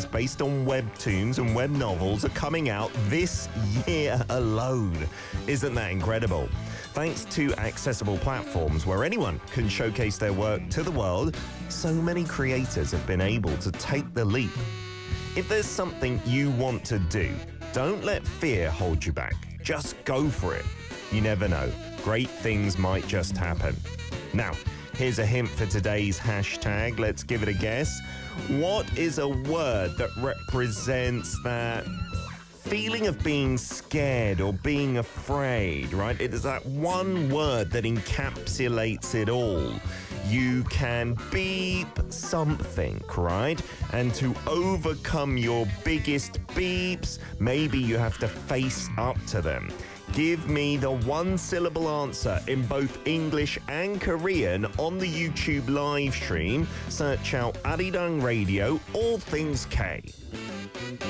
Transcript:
based on webtoons and web novels are coming out this year alone. Isn't that incredible? Thanks to accessible platforms where anyone can showcase their work to the world, so many creators have been able to take the leap. If there's something you want to do, don't let fear hold you back. Just go for it. You never know. Great things might just happen. Now, here's a hint for today's hashtag. Let's give it a guess. What is a word that represents that feeling of being scared or being afraid, right? It is that one word that encapsulates it all. You can beep something, right? And to overcome your biggest beeps, maybe you have to face up to them. Give me the one-syllable answer in both English and Korean on the YouTube live stream. Search out Arirang Radio, all things K.